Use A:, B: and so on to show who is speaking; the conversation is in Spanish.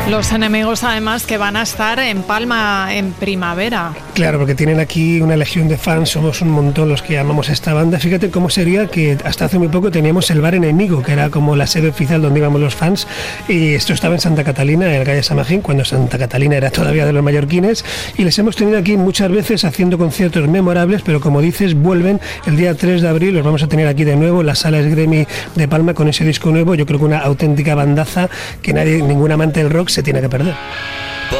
A: Los enemigos, además, que van a estar en Palma en primavera.
B: Claro, porque tienen aquí una legión de fans, somos un montón los que amamos a esta banda. Fíjate cómo sería que hasta hace muy poco teníamos el Bar Enemigo, que era como la sede oficial donde íbamos los fans, y esto estaba en Santa Catalina, en el calle San Magín, cuando Santa Catalina era todavía de los mallorquines, y les hemos tenido aquí muchas veces haciendo conciertos memorables, pero como dices, vuelven el día 3 de abril, los vamos a tener aquí de nuevo en la Sala Esgremi de Palma con ese disco nuevo. Yo creo que una auténtica bandaza que ningún amante del rock se tiene que perder.